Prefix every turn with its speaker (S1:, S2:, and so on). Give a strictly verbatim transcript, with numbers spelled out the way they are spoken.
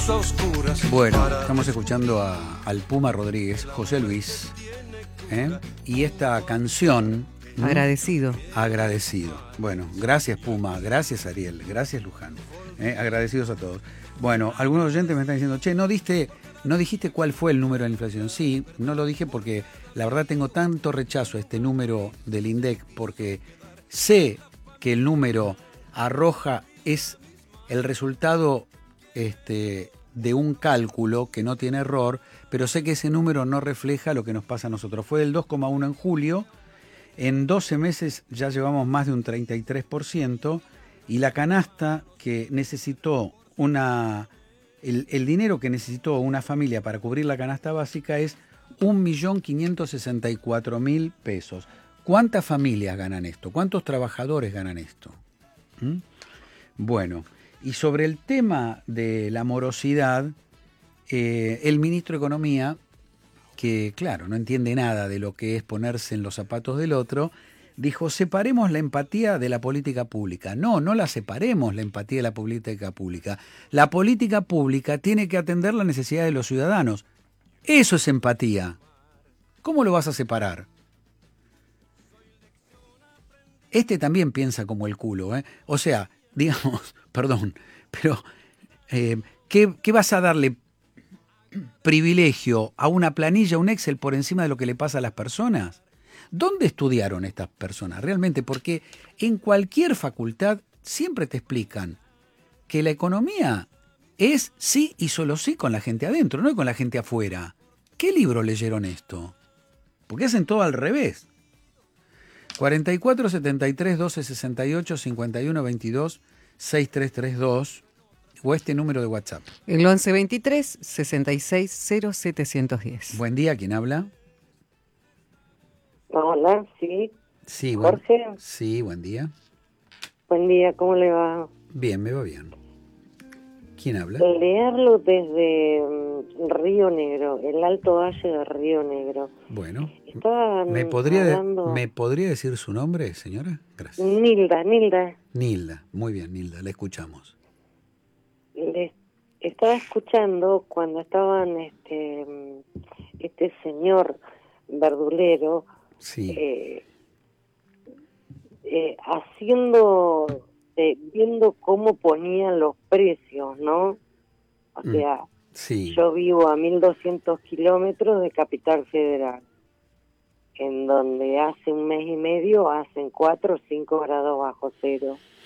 S1: oscuras.
S2: Bueno, estamos escuchando a, al Puma Rodríguez, José Luis, ¿eh? Y esta canción... ¿m?
S3: Agradecido.
S2: Agradecido. Bueno, gracias Puma, gracias Ariel, gracias Luján. ¿eh? Agradecidos a todos. Bueno, algunos oyentes me están diciendo, che, ¿no diste, no dijiste cuál fue el número de la inflación? Sí, no lo dije porque la verdad tengo tanto rechazo a este número del INDEC, porque sé que el número arroja, es el resultado este, de un cálculo que no tiene error, pero sé que ese número no refleja lo que nos pasa a nosotros. Fue del dos coma uno en julio, en doce meses ya llevamos más de un treinta y tres por ciento, y la canasta que necesitó una... El, el dinero que necesitó una familia para cubrir la canasta básica es un millón quinientos sesenta y cuatro mil pesos. ¿Cuántas familias ganan esto? ¿Cuántos trabajadores ganan esto? ¿Mm? Bueno, y sobre el tema de la morosidad, eh, el ministro de Economía, que claro, no entiende nada de lo que es ponerse en los zapatos del otro, dijo, separemos la empatía de la política pública. No, no la separemos la empatía de la política pública. La política pública tiene que atender la necesidad de los ciudadanos. Eso es empatía. ¿Cómo lo vas a separar? Este también piensa como el culo, ¿eh? O sea, digamos, perdón, pero eh, ¿qué, ¿qué vas a darle privilegio a una planilla, a un Excel por encima de lo que le pasa a las personas? ¿Dónde estudiaron estas personas realmente? Porque en cualquier facultad siempre te explican que la economía es sí y solo sí con la gente adentro, no con la gente afuera. ¿Qué libro leyeron esto? Porque hacen todo al revés. cuarenta y cuatro, setenta y tres, doce, sesenta y ocho, cincuenta y uno, veintidós, sesenta y tres treinta y dos o este número de WhatsApp.
S3: El once veintitrés, sesenta y seis, cero setecientos diez.
S2: Buen día, ¿quién habla?
S4: Hola, sí.
S2: Sí,
S4: Jorge.
S2: Buen, sí, buen día.
S4: Buen día, ¿cómo le va?
S2: Bien, me va bien. ¿Quién habla?
S4: Leerlo desde um, Río Negro, el Alto Valle de Río Negro.
S2: Bueno,
S4: Estaban
S2: ¿me podría,
S4: hablando...
S2: ¿me podría decir su nombre, señora? Gracias.
S4: Nilda, Nilda.
S2: Nilda, muy bien, Nilda, la escuchamos.
S4: Le estaba escuchando cuando estaban este este señor verdulero
S2: sí.
S4: eh, eh, haciendo, eh, viendo cómo ponían los precios, ¿no? O
S2: Mm,
S4: sea,
S2: sí.
S4: yo vivo a mil doscientos kilómetros de Capital Federal, en donde hace un mes y medio hacen cuatro o cinco grados bajo cero.